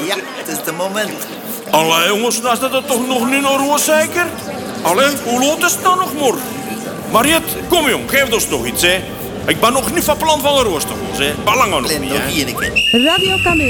Ja, het is de moment. Allee, jongens, dan is dat toch nog niet naar roos zeker? Allee, hoe laat is het dan nog morgen? Mariet, kom jong, geef ons toch iets, hè. Ik ben nog niet van plan van een roos te gaan, hè. Belangen nog niet, hè. Nog één keer. Radio Camera.